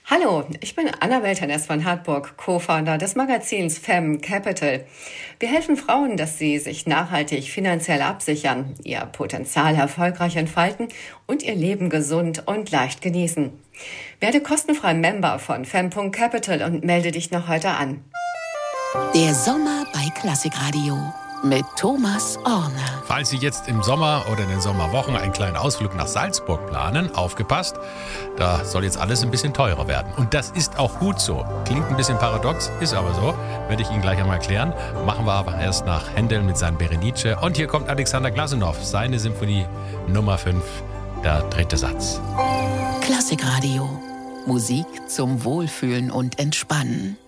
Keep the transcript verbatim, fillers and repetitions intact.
Hallo, ich bin Annabel Tenness von Hartburg, Co-Founder des Magazins Femme Capital. Wir helfen Frauen, dass sie sich nachhaltig finanziell absichern, ihr Potenzial erfolgreich entfalten und ihr Leben gesund und leicht genießen. Werde kostenfrei Member von Femme Punkt Capital und melde dich noch heute an. Der Sommer bei Klassikradio mit Thomas Orner. Falls Sie jetzt im Sommer oder in den Sommerwochen einen kleinen Ausflug nach Salzburg planen, aufgepasst, da soll jetzt alles ein bisschen teurer werden. Und das ist auch gut so. Klingt ein bisschen paradox, ist aber so. Werde ich Ihnen gleich einmal erklären. Machen wir aber erst nach Händel mit seinem Berenice. Und hier kommt Alexander Glasunow, seine Symphonie Nummer fünf, der dritte Satz. Klassikradio. Musik zum Wohlfühlen und Entspannen.